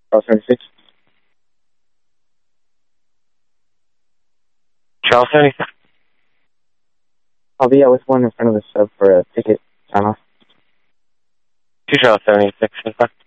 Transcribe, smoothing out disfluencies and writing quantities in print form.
Charles 76. Charles 76. I'll be out with one in front of the sub for a ticket sign off. 2 Charles 76.